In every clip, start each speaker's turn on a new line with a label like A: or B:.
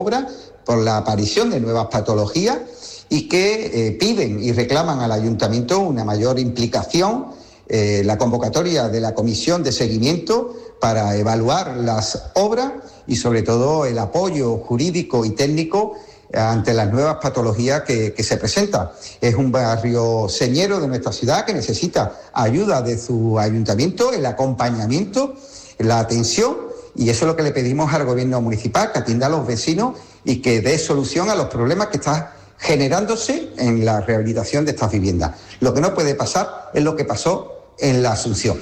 A: obra por la aparición de nuevas patologías y que piden y reclaman al Ayuntamiento una mayor implicación, la convocatoria de la comisión de seguimiento para evaluar las obras y sobre todo el apoyo jurídico y técnico ante las nuevas patologías que se presentan. Es un barrio señero de nuestra ciudad que necesita ayuda de su ayuntamiento, el acompañamiento, la atención, y eso es lo que le pedimos al gobierno municipal, que atienda a los vecinos y que dé solución a los problemas que están generándose en la rehabilitación de estas viviendas. Lo que no puede pasar es lo que pasó en la Asunción.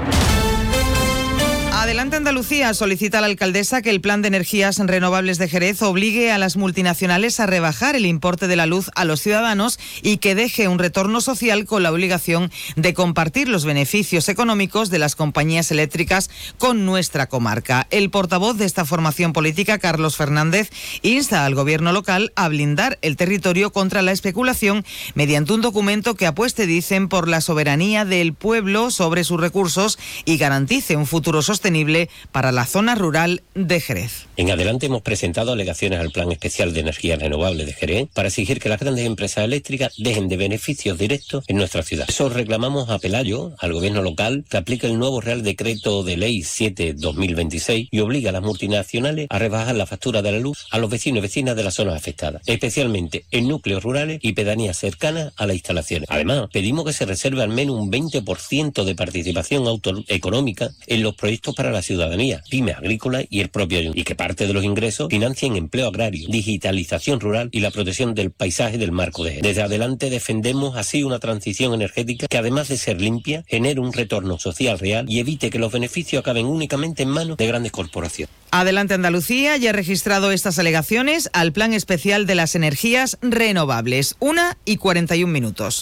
B: Adelante Andalucía solicita a la alcaldesa que el Plan de Energías Renovables de Jerez obligue a las multinacionales a rebajar el importe de la luz a los ciudadanos y que deje un retorno social con la obligación de compartir los beneficios económicos de las compañías eléctricas con nuestra comarca. El portavoz de esta formación política, Carlos Fernández, insta al gobierno local a blindar el territorio contra la especulación mediante un documento que apueste, dicen, por la soberanía del pueblo sobre sus recursos y garantice un futuro sostenible para la zona rural de Jerez.
C: En adelante hemos presentado alegaciones al Plan Especial de Energías Renovables de Jerez para exigir que las grandes empresas eléctricas dejen de beneficios directos en nuestra ciudad. Eso reclamamos a Pelayo, al gobierno local, que aplique el nuevo Real Decreto de Ley 7/2026 y obliga a las multinacionales a rebajar la factura de la luz a los vecinos y vecinas de las zonas afectadas, especialmente en núcleos rurales y pedanías cercanas a las instalaciones. Además, pedimos que se reserve al menos un 20% de participación económica en los proyectos para la ciudadanía, pymes agrícolas y el propio ayuntamiento, y que parte de los ingresos financien empleo agrario, digitalización rural y la protección del paisaje del marco de Jerez. Desde adelante defendemos así una transición energética que, además de ser limpia, genere un retorno social real y evite que los beneficios acaben únicamente en manos de grandes corporaciones.
B: Adelante Andalucía ya ha registrado estas alegaciones al Plan Especial de las Energías Renovables. 1:41.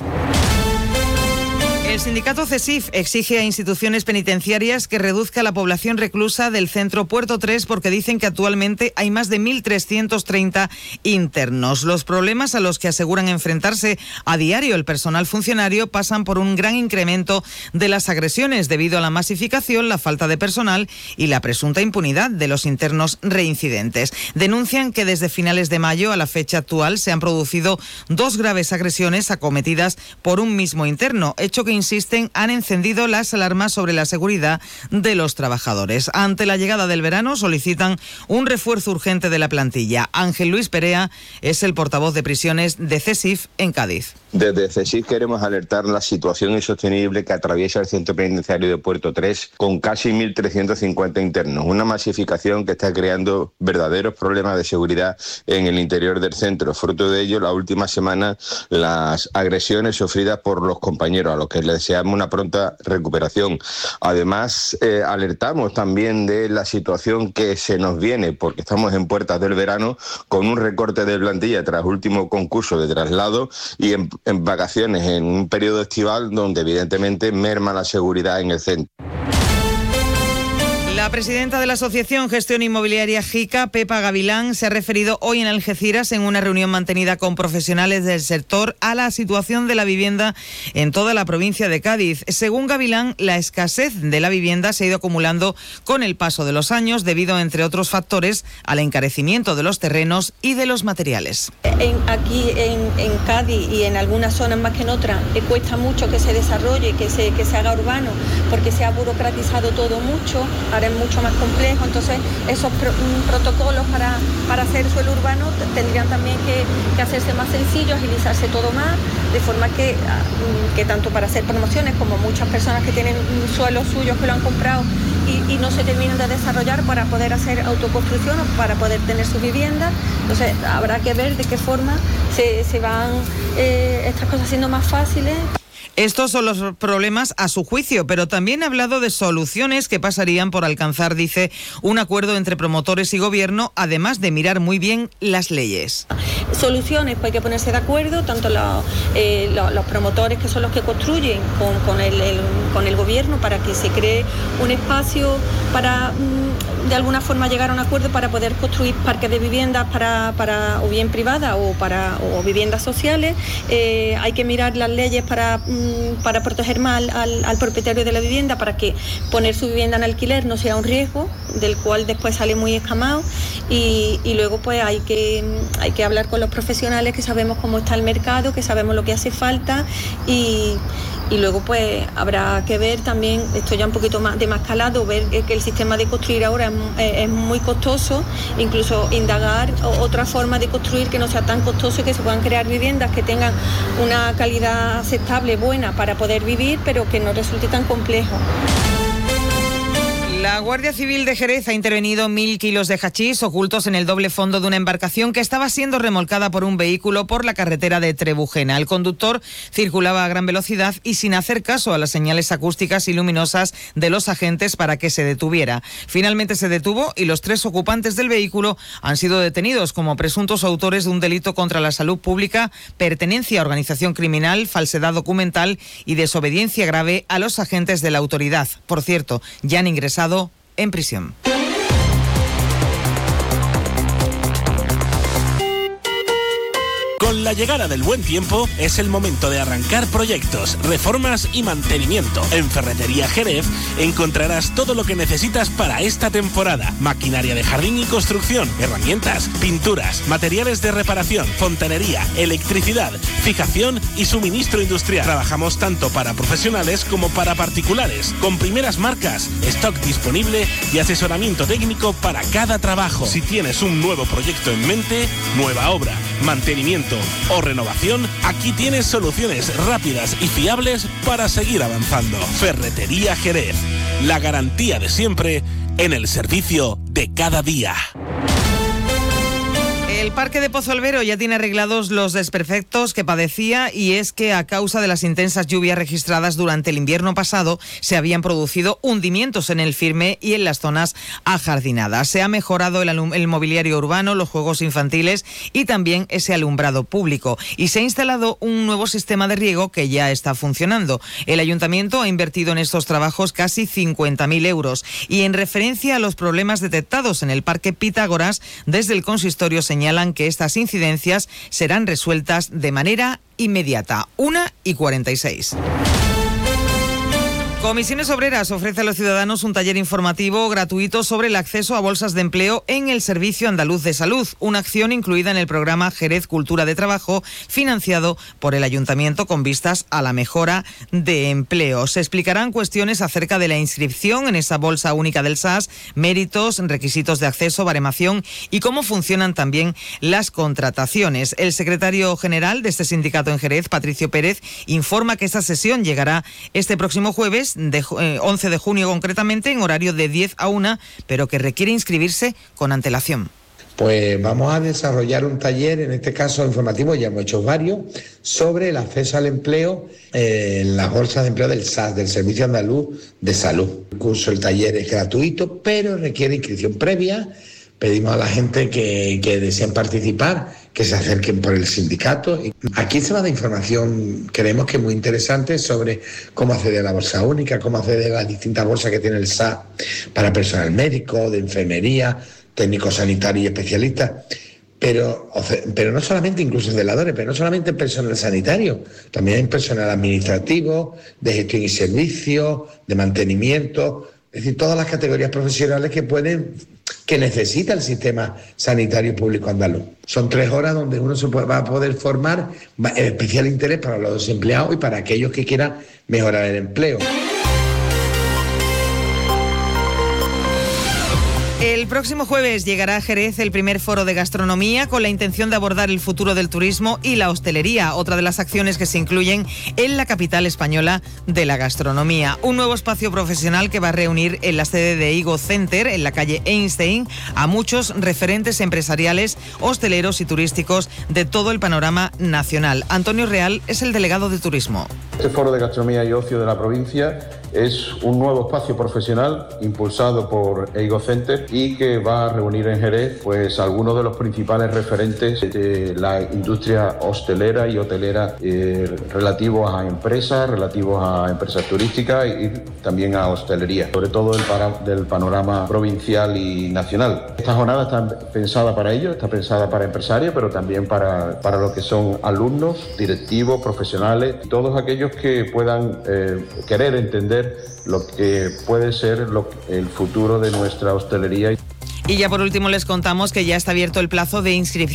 B: El sindicato CESIF exige a instituciones penitenciarias que reduzca la población reclusa del centro Puerto 3 porque dicen que actualmente hay más de 1.330 internos. Los problemas a los que aseguran enfrentarse a diario el personal funcionario pasan por un gran incremento de las agresiones debido a la masificación, la falta de personal y la presunta impunidad de los internos reincidentes. Denuncian que desde finales de mayo a la fecha actual se han producido 2 graves agresiones acometidas por un mismo interno, hecho que insisten, han encendido las alarmas sobre la seguridad de los trabajadores. Ante la llegada del verano solicitan un refuerzo urgente de la plantilla. Ángel Luis Perea es el portavoz de prisiones de CESIF en Cádiz.
D: Desde CESIF queremos alertar la situación insostenible que atraviesa el centro penitenciario de Puerto 3 con casi 1.350 internos. Una masificación que está creando verdaderos problemas de seguridad en el interior del centro. Fruto de ello, la última semana, las agresiones sufridas por los compañeros, a los que les deseamos una pronta recuperación. Además, alertamos también de la situación que se nos viene, porque estamos en puertas del verano, con un recorte de plantilla tras último concurso de traslado y en vacaciones, en un periodo estival donde evidentemente merma la seguridad en el centro.
B: La presidenta de la Asociación Gestión Inmobiliaria JICA, Pepa Gavilán, se ha referido hoy en Algeciras, en una reunión mantenida con profesionales del sector, a la situación de la vivienda en toda la provincia de Cádiz. Según Gavilán, la escasez de la vivienda se ha ido acumulando con el paso de los años debido, entre otros factores, al encarecimiento de los terrenos y de los materiales.
E: Aquí en Cádiz y en algunas zonas más que en otras, cuesta mucho que se desarrolle, que se haga urbano, porque se ha burocratizado todo mucho. Ahora es mucho más complejo, entonces esos protocolos para hacer suelo urbano tendrían también que hacerse más sencillos, agilizarse todo más, de forma que tanto para hacer promociones como muchas personas que tienen suelos suyos que lo han comprado y no se terminan de desarrollar para poder hacer autoconstrucción o para poder tener su vivienda. Entonces habrá que ver de qué forma se van estas cosas siendo más fáciles.
B: Estos son los problemas a su juicio, pero también ha hablado de soluciones que pasarían por alcanzar, dice, un acuerdo entre promotores y gobierno, además de mirar muy bien las leyes.
E: Soluciones, pues hay que ponerse de acuerdo, tanto los promotores, que son los que construyen, con el gobierno, para que se cree un espacio para de alguna forma llegar a un acuerdo para poder construir parques de viviendas para o bien privadas o viviendas sociales. Hay que mirar las leyes para proteger más al propietario de la vivienda, para que poner su vivienda en alquiler no sea un riesgo del cual después sale muy escamado, y luego pues hay que hablar con los profesionales, que sabemos cómo está el mercado, que sabemos lo que hace falta, y luego pues habrá que ver también, esto ya un poquito más de más calado, ver que el sistema de construir ahora es muy costoso, incluso indagar otra forma de construir que no sea tan costoso y que se puedan crear viviendas que tengan una calidad aceptable, buena para poder vivir, pero que no resulte tan complejo.
B: La Guardia Civil de Jerez ha intervenido 1.000 kilos de hachís ocultos en el doble fondo de una embarcación que estaba siendo remolcada por un vehículo por la carretera de Trebujena. El conductor circulaba a gran velocidad y sin hacer caso a las señales acústicas y luminosas de los agentes para que se detuviera. Finalmente se detuvo y los 3 ocupantes del vehículo han sido detenidos como presuntos autores de un delito contra la salud pública, pertenencia a organización criminal, falsedad documental y desobediencia grave a los agentes de la autoridad. Por cierto, ya han ingresado en prisión.
F: Con la llegada del buen tiempo es el momento de arrancar proyectos, reformas y mantenimiento. En Ferretería Jerez encontrarás todo lo que necesitas para esta temporada: maquinaria de jardín y construcción, herramientas, pinturas, materiales de reparación, fontanería, electricidad, fijación y suministro industrial. Trabajamos tanto para profesionales como para particulares, con primeras marcas, stock disponible y asesoramiento técnico para cada trabajo. Si tienes un nuevo proyecto en mente, nueva obra, mantenimiento o renovación, aquí tienes soluciones rápidas y fiables para seguir avanzando. Ferretería Jerez, la garantía de siempre en el servicio de cada día.
B: El Parque de Pozo Albero ya tiene arreglados los desperfectos que padecía, y es que a causa de las intensas lluvias registradas durante el invierno pasado se habían producido hundimientos en el firme y en las zonas ajardinadas. Se ha mejorado el mobiliario urbano, los juegos infantiles y también ese alumbrado público, y se ha instalado un nuevo sistema de riego que ya está funcionando. El ayuntamiento ha invertido en estos trabajos casi 50.000 euros, y en referencia a los problemas detectados en el Parque Pitágoras, desde el consistorio señalan que estas incidencias serán resueltas de manera inmediata. 1:46. Comisiones Obreras ofrece a los ciudadanos un taller informativo gratuito sobre el acceso a bolsas de empleo en el Servicio Andaluz de Salud, una acción incluida en el programa Jerez Cultura de Trabajo, financiado por el Ayuntamiento con vistas a la mejora de empleo. Se explicarán cuestiones acerca de la inscripción en esa bolsa única del SAS, méritos, requisitos de acceso, baremación y cómo funcionan también las contrataciones. El secretario general de este sindicato en Jerez, Patricio Pérez, informa que esta sesión llegará este próximo jueves, 11 de junio concretamente, en horario de 10 a 1, pero que requiere inscribirse con antelación.
G: Pues vamos a desarrollar un taller, en este caso informativo, ya hemos hecho varios, sobre el acceso al empleo en las bolsas de empleo del SAS, del Servicio Andaluz de Salud. El taller es gratuito, pero requiere inscripción previa. Pedimos a la gente que deseen participar, que se acerquen por el sindicato. Aquí se va a dar información, creemos que muy interesante, sobre cómo acceder a la bolsa única, cómo acceder a las distintas bolsas que tiene el SAS para personal médico, de enfermería, técnicos sanitarios y especialistas. Pero no solamente, incluso celadores, pero no solamente personal sanitario, también hay personal administrativo, de gestión y servicios, de mantenimiento, es decir, todas las categorías profesionales que necesita el sistema sanitario público andaluz. Son 3 horas donde uno va a poder formar, especial interés para los desempleados y para aquellos que quieran mejorar el empleo.
B: El próximo jueves llegará a Jerez el primer foro de gastronomía con la intención de abordar el futuro del turismo y la hostelería, otra de las acciones que se incluyen en la capital española de la gastronomía. Un nuevo espacio profesional que va a reunir en la sede de Igo Center, en la calle Einstein, a muchos referentes empresariales, hosteleros y turísticos de todo el panorama nacional. Antonio Real es el delegado de turismo.
H: Este foro de gastronomía y ocio de la provincia es un nuevo espacio profesional impulsado por Igo Center y que que va a reunir en Jerez pues algunos de los principales referentes de la industria hostelera y hotelera relativos a empresas turísticas y también a hostelería, sobre todo del panorama provincial y nacional. Esta jornada está pensada para ello, está pensada para empresarios, pero también para lo que son alumnos, directivos, profesionales, todos aquellos que puedan querer entender lo que puede ser el futuro de nuestra hostelería.
B: Y ya por último les contamos que ya está abierto el plazo de inscripción